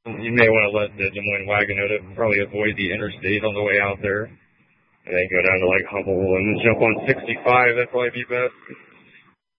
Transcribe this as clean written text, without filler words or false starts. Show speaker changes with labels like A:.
A: You may want to let the Des Moines Wagonetta probably avoid the interstate on the way out there. And then go down to like Humble and jump on 65. That'd probably be best.